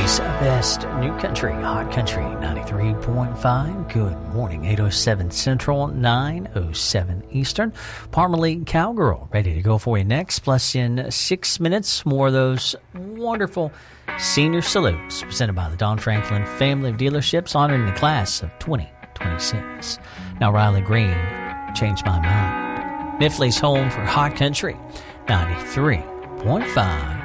Today's best new country, Hot Country 93.5. Good morning, 8:07 Central, 9:07 Eastern. Parmalee Cowgirl ready to go for you next. Plus, in 6 minutes, more of those wonderful senior salutes presented by the Don Franklin family of dealerships honoring the class of 2026. Now, Riley Green, Changed My Mind. Mifflin's home for Hot Country 93.5.